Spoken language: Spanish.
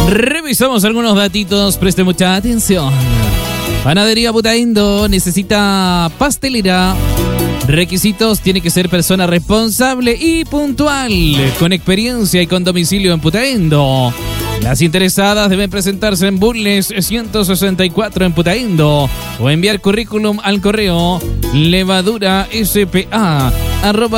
Revisamos algunos datitos, preste mucha atención. Panadería Putaindo necesita pastelera. Requisitos: tiene que ser persona responsable y puntual, con experiencia y con domicilio en Putaindo. Las interesadas deben presentarse en Bulnes 164 en Putaindo o enviar currículum al correo levaduraspa@